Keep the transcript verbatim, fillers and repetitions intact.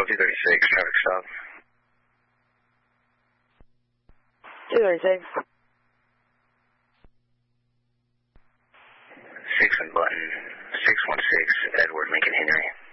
two thirty-six, traffic stop. two thirty-six. six and button, six one six, Edward Lincoln Henry.